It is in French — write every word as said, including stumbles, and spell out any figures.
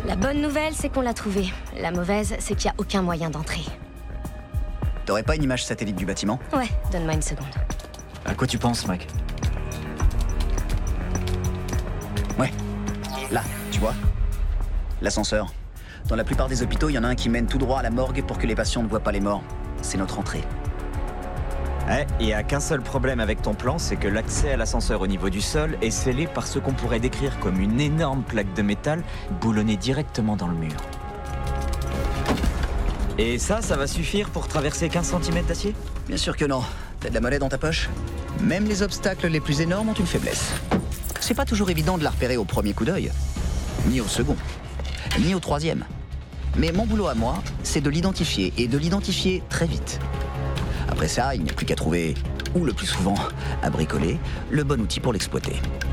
La bonne nouvelle, c'est qu'on l'a trouvé. La mauvaise, c'est qu'il n'y a aucun moyen d'entrer. T'aurais pas une image satellite du bâtiment? Ouais, donne-moi une seconde. À quoi tu penses, Mac? Ouais. Là, tu vois? L'ascenseur. Dans la plupart des hôpitaux, il y en a un qui mène tout droit à la morgue pour que les patients ne voient pas les morts. C'est notre entrée. Ouais, il n'y a qu'un seul problème avec ton plan, c'est que l'accès à l'ascenseur au niveau du sol est scellé par ce qu'on pourrait décrire comme une énorme plaque de métal boulonnée directement dans le mur. Et ça, ça va suffire pour traverser quinze centimètres d'acier? Bien sûr que non. T'as de la monnaie dans ta poche? Même les obstacles les plus énormes ont une faiblesse. C'est pas toujours évident de la repérer au premier coup d'œil. Ni au second. Ni au troisième. Mais mon boulot à moi, c'est de l'identifier, et de l'identifier très vite. Après ça, il n'y a plus qu'à trouver, ou le plus souvent, à bricoler, le bon outil pour l'exploiter.